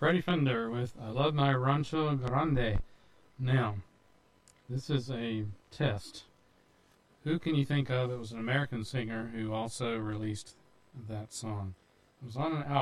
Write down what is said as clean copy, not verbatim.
Freddie Fender with I Love My Rancho Grande. Now, this is a test. Who can you think of that was an American singer who also released that song? It was on an album.